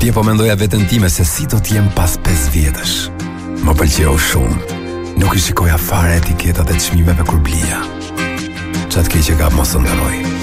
Dje po mendoja veten time se si do t'jem pas 5 vjetësh. Më pëlqeu shumë. Nuk i shikoja fare etiketat e çmimeve kur blija. Qatë keq e ka mos ndëroj.